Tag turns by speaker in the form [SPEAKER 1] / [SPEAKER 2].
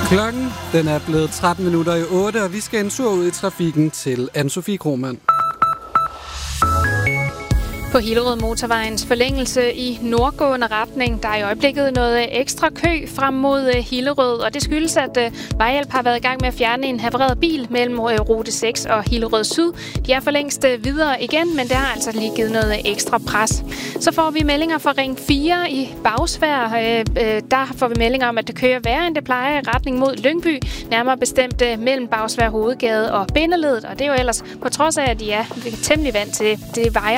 [SPEAKER 1] Klokken den er blevet 8:13, og vi skal en tur ud i trafikken til Anne-Sophie Krohmann.
[SPEAKER 2] På Hillerød Motorvejens forlængelse i nordgående retning, der er i øjeblikket noget ekstra kø frem mod Hillerød, og det skyldes, at Vejhjælp har været i gang med at fjerne en havareret bil mellem rute 6 og Hillerød Syd. De er for længst videre igen, men det har altså lige givet noget ekstra pres. Så får vi meldinger fra Ring 4 i Bagsværd. Der får vi meldinger om, at det kører værre, end det plejer i retning mod Lyngby, nærmere bestemt mellem Bagsværd Hovedgade og Bindeledet, og det er jo ellers på trods af, at de er temmelig vant til det vejer